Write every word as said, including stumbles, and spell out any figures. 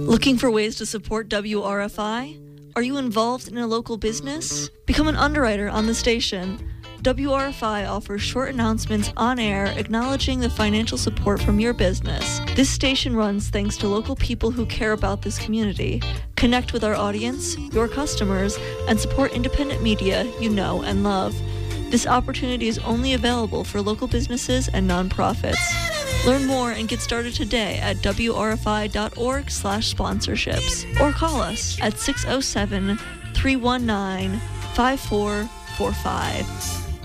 Looking for ways to support W R F I? Are you involved in a local business? Become an underwriter on the station. W R F I offers short announcements on air acknowledging the financial support from your business. This station runs thanks to local people who care about this community. Connect with our audience, your customers, and support independent media you know and love. This opportunity is only available for local businesses and nonprofits. Learn more and get started today at W R F I dot org slash sponsorships or call us at six oh seven, three one nine, five four four five.